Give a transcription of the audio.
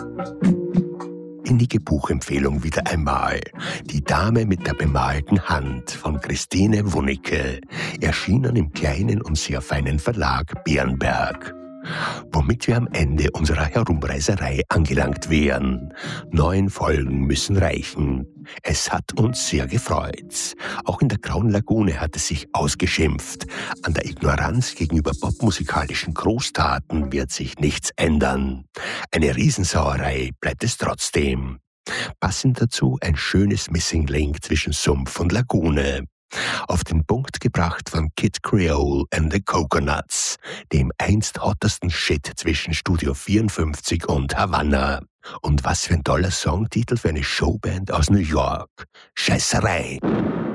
Innige Buchempfehlung wieder einmal. Die Dame mit der bemalten Hand von Christine Wunicke, erschienen im kleinen und sehr feinen Verlag Bärenberg. Womit wir am Ende unserer Herumreiserei angelangt wären. 9 Folgen müssen reichen. Es hat uns sehr gefreut. Auch in der Grauen Lagune hat es sich ausgeschimpft. An der Ignoranz gegenüber popmusikalischen Großtaten wird sich nichts ändern. Eine Riesensauerei bleibt es trotzdem. Passend dazu ein schönes Missing Link zwischen Sumpf und Lagune. Auf den Punkt gebracht von Kid Creole and the Coconuts, dem einst hottesten Shit zwischen Studio 54 und Havanna. Und was für ein toller Songtitel für eine Showband aus New York. Scheißerei.